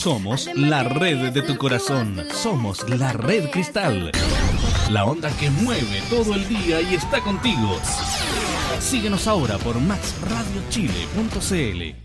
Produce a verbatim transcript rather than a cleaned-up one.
Somos la red de tu corazón. Somos la Red Cristal. La onda que mueve todo el día y está contigo. Síguenos ahora por max radio chile punto c l.